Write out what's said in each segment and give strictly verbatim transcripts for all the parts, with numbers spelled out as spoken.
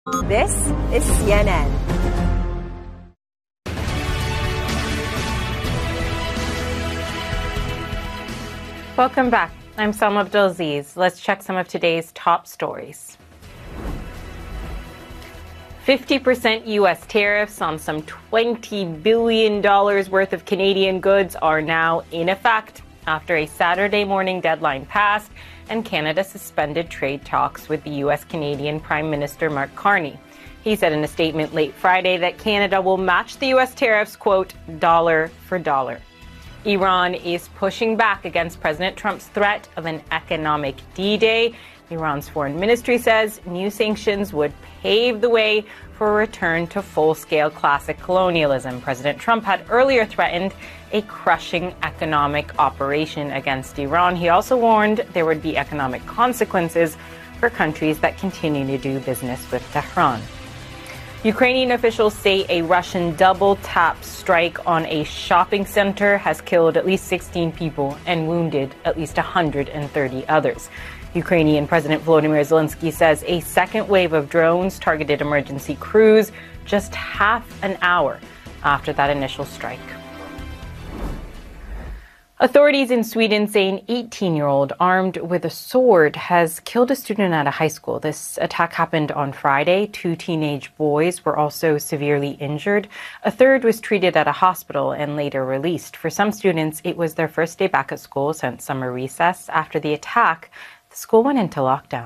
This is C N N. Welcome back. I'm Salma Abdulaziz. Let's check some of today's top stories. fifty percent U S tariffs on some twenty billion dollars worth of Canadian goods are now in effect after a Saturday morning deadline passed and Canada suspended trade talks with the U S-Canadian Prime Minister Mark Carney. He said in a statement late Friday that Canada will match the U S tariffs, quote, dollar for dollar. Iran is pushing back against President Trump's threat of an economic D-Day. Iran's foreign ministry says new sanctions would pave the way for a return to full-scale classic colonialism. President Trump had earlier threatened a crushing economic operation against Iran. He also warned there would be economic consequences for countries that continue to do business with Tehran. Ukrainian officials say a Russian double-tap strike on a shopping center has killed at least sixteen people and wounded at least one hundred thirty others. Ukrainian President Volodymyr Zelensky says a second wave of drones targeted emergency crews just half an hour after that initial strike. Authorities in Sweden say an eighteen-year-old armed with a sword has killed a student at a high school. This attack happened on Friday. Two teenage boys were also severely injured. A third was treated at a hospital and later released. For some students, it was their first day back at school since summer recess. After the attack, the school went into lockdown.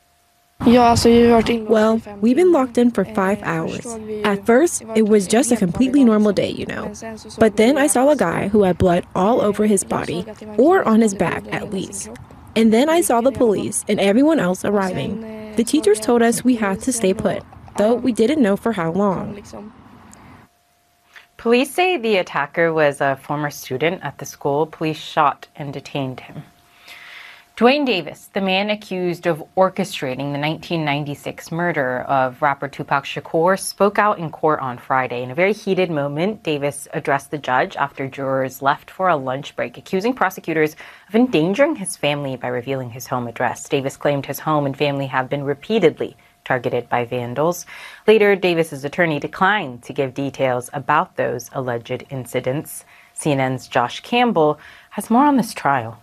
Well, we've been locked in for five hours. At first, it was just a completely normal day, you know. But then I saw a guy who had blood all over his body, or on his back at least. And then I saw the police and everyone else arriving. The teachers told us we had to stay put, though we didn't know for how long. Police say the attacker was a former student at the school. Police shot and detained him. Duane Davis, the man accused of orchestrating the nineteen ninety-six murder of rapper Tupac Shakur, spoke out in court on Friday. In a very heated moment, Davis addressed the judge after jurors left for a lunch break, accusing prosecutors of endangering his family by revealing his home address. Davis claimed his home and family have been repeatedly targeted by vandals. Later, Davis's attorney declined to give details about those alleged incidents. C N N's Josh Campbell has more on this trial.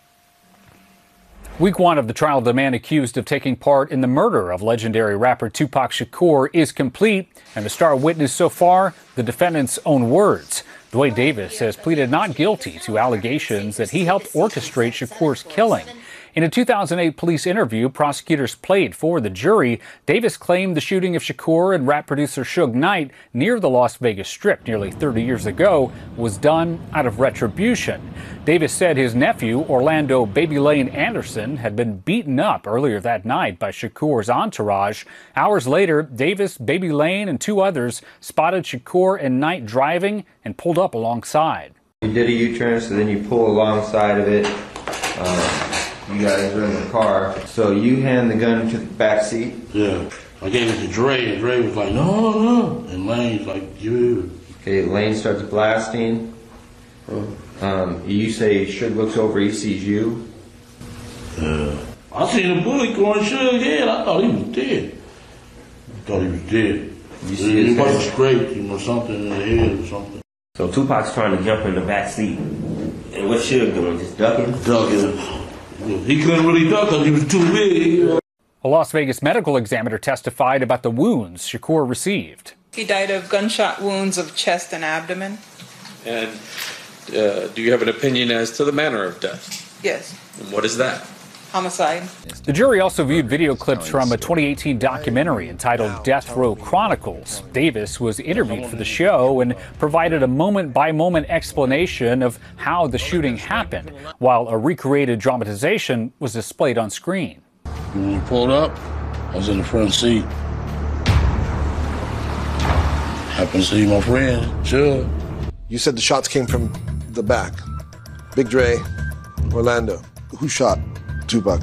Week one of the trial of the man accused of taking part in the murder of legendary rapper Tupac Shakur is complete, and the star witness so far, the defendant's own words. Duane Davis has pleaded not guilty to allegations that he helped orchestrate Shakur's killing. In a two thousand eight police interview prosecutors played for the jury, Davis claimed the shooting of Shakur and rap producer Suge Knight near the Las Vegas Strip nearly thirty years ago was done out of retribution. Davis said his nephew, Orlando Baby Lane Anderson, had been beaten up earlier that night by Shakur's entourage. Hours later, Davis, Baby Lane, and two others spotted Shakur and Knight driving and pulled up alongside. You did a U-turn, so then you pull alongside of it. Um, You guys were in the car, so you hand the gun to the back seat? Yeah. I gave it to Dre, and Dre was like, no, no, no. And Lane's like, give it. Okay, Lane starts blasting. Uh, Um, you say Suge looks over, he sees you? Yeah. I seen a bullet going Suge's head. I thought he was dead. I thought he was dead. You see he must have scraped him or something in the head or something. So Tupac's trying to jump in the back seat. And what's Suge doing? Just ducking? Ducking. He couldn't really duck because he was too big. A Las Vegas medical examiner testified about the wounds Shakur received. He died of gunshot wounds of chest and abdomen. And uh, do you have an opinion as to the manner of death? Yes. And what is that? Homicide. The jury also viewed video clips from a twenty eighteen documentary entitled Death Row Chronicles. Davis was interviewed for the show and provided a moment-by-moment explanation of how the shooting happened, while a recreated dramatization was displayed on screen. When we pulled up, I was in the front seat. Happened to see my friend, Sure. You said the shots came from the back. Big Dre, Orlando. Who shot Tupac?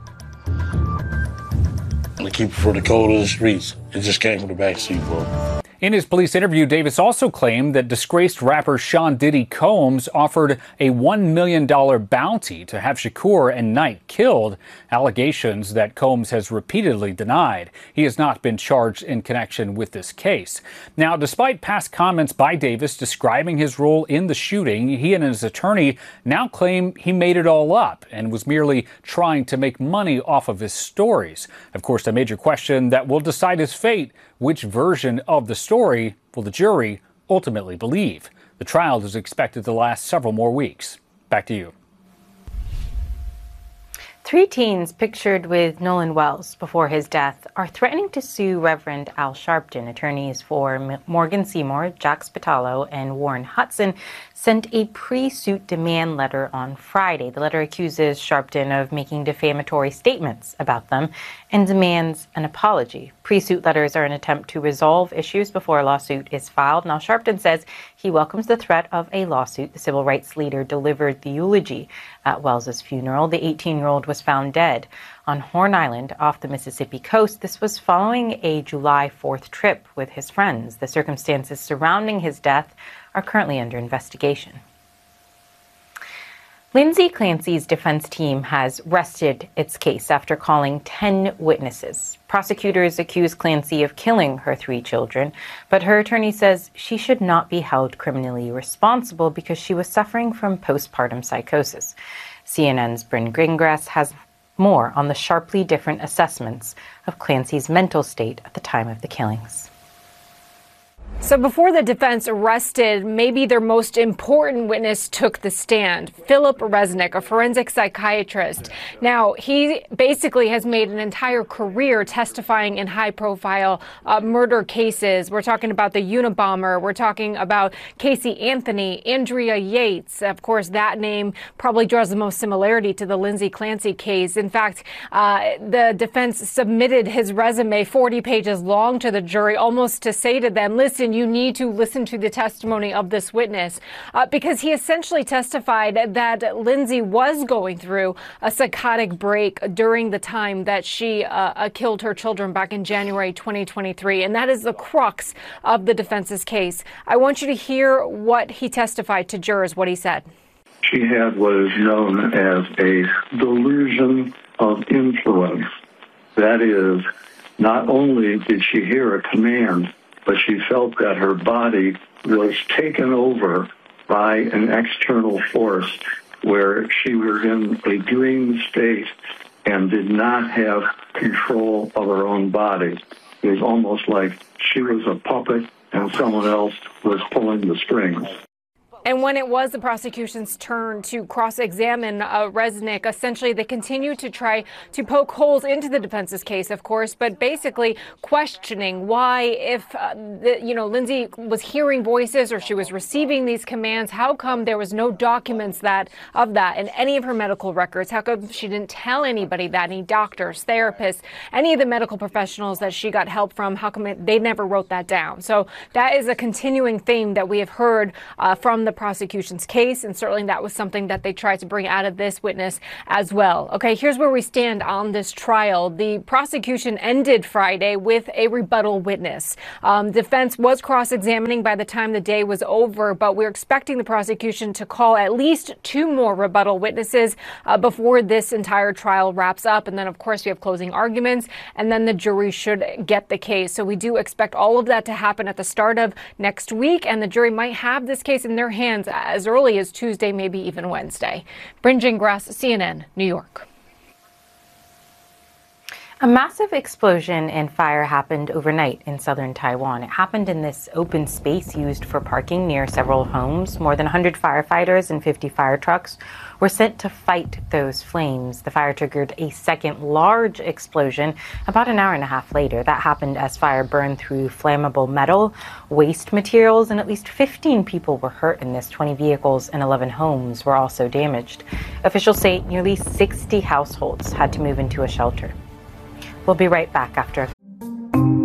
To keep it for the cold of the streets. It just came from the back seat, bro. In his police interview, Davis also claimed that disgraced rapper Sean Diddy Combs offered a one million dollars bounty to have Shakur and Knight killed, allegations that Combs has repeatedly denied. He has not been charged in connection with this case. Now, despite past comments by Davis describing his role in the shooting, he and his attorney now claim he made it all up and was merely trying to make money off of his stories. Of course, a major question that will decide his fate: which version of the story will the jury ultimately believe? The trial is expected to last several more weeks. Back to you. Three teens pictured with Nolan Wells before his death are threatening to sue Reverend Al Sharpton. Attorneys for Morgan Seymour, Jack Spatalo, and Warren Hudson sent a pre-suit demand letter on Friday. The letter accuses Sharpton of making defamatory statements about them and demands an apology. Pre-suit letters are an attempt to resolve issues before a lawsuit is filed. Now, Sharpton says he welcomes the threat of a lawsuit. The civil rights leader delivered the eulogy at Wells's funeral. The eighteen-year-old was found dead on Horn Island off the Mississippi coast. This was following a July fourth trip with his friends. The circumstances surrounding his death are currently under investigation. Lindsay Clancy's defense team has rested its case after calling ten witnesses. Prosecutors accuse Clancy of killing her three children, but her attorney says she should not be held criminally responsible because she was suffering from postpartum psychosis. C N N's Bryn Gingras has more on the sharply different assessments of Clancy's mental state at the time of the killings. So before the defense arrested maybe their most important witness took the stand, Philip Resnick, a forensic psychiatrist. Now, he basically has made an entire career testifying in high-profile uh, murder cases. We're talking about the Unabomber. We're talking about Casey Anthony, Andrea Yates. Of course, that name probably draws the most similarity to the Lindsay Clancy case. In fact, uh, the defense submitted his resume forty pages long to the jury, almost to say to them, listen, you need to listen to the testimony of this witness, uh, because he essentially testified that Lindsay was going through a psychotic break during the time that she uh, killed her children back in January twenty twenty-three. And that is the crux of the defense's case. I want you to hear what he testified to jurors, what he said. She had what is known as a delusion of influence. That is, not only did she hear a command, but she felt that her body was taken over by an external force where she was in a dream state and did not have control of her own body. It was almost like she was a puppet and someone else was pulling the strings. And when it was the prosecution's turn to cross-examine uh, Resnick, essentially they continued to try to poke holes into the defense's case, of course, but basically questioning why, if uh, the, you know, Lindsay was hearing voices or she was receiving these commands, how come there was no documents that of that in any of her medical records? How come she didn't tell anybody that, any doctors, therapists, any of the medical professionals that she got help from? How come it, they never wrote that down? So that is a continuing theme that we have heard uh, from the prosecution's case, and certainly that was something that they tried to bring out of this witness as well. Okay, here's where we stand on this trial. The prosecution ended Friday with a rebuttal witness. Um, defense was cross-examining by the time the day was over, but we're expecting the prosecution to call at least two more rebuttal witnesses uh, before this entire trial wraps up. And then, of course, we have closing arguments, and then the jury should get the case. So we do expect all of that to happen at the start of next week, and the jury might have this case in their hands as early as Tuesday, maybe even Wednesday. Bryn Gingras, C N N, New York. A massive explosion and fire happened overnight in southern Taiwan. It happened in this open space used for parking near several homes. More than one hundred firefighters and fifty fire trucks were sent to fight those flames. The fire triggered a second large explosion about an hour and a half later. That happened as fire burned through flammable metal, waste materials, and at least fifteen people were hurt in this. twenty vehicles and eleven homes were also damaged. Officials say nearly sixty households had to move into a shelter. We'll be right back after a